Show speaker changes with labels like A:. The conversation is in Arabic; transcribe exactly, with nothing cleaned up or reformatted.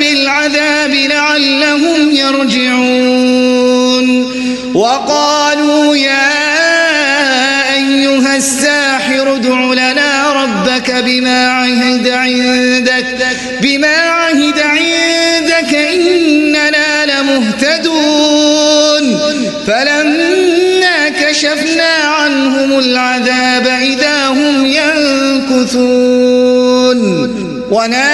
A: بالعذاب لعلهم يرجعون وقالوا يا أيها الساحر ادع لنا ربك بما عهد عندك بما عهد عندك إننا لمهتدون فلما كشفنا عنهم العذاب إذا هم ينكثون.